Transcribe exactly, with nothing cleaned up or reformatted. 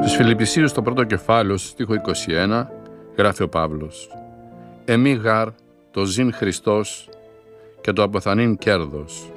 Στους Φιλιππισίους στο πρώτο κεφάλαιο, στο στίχο είκοσι ένα, γράφει ο Παύλος: «Εμεί γάρ το ζήν Χριστός και το αποθανήν κέρδος».